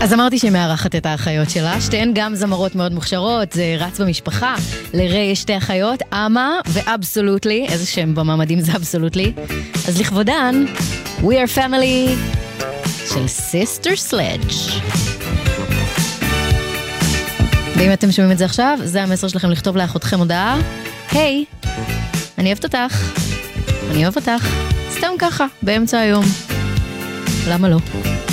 אז אמרתי שהיא מארחת את האחיות שלה, שתיהן גם זמרות מאוד מוכשרות, זה רץ במשפחה. לרי יש שתי אחיות, אמה ואבסולוטלי, איזה שם במעמדים זה אבסולוטלי. אז לכבודן, We are Family של Sister Sledge. ואם אתם שומעים את זה עכשיו, זה המסר שלכם לכתוב לאחותכם הודעה. היי, אני אוהבת אותך. אני אוהב אותך. סתם ככה, באמצע היום. למה לא?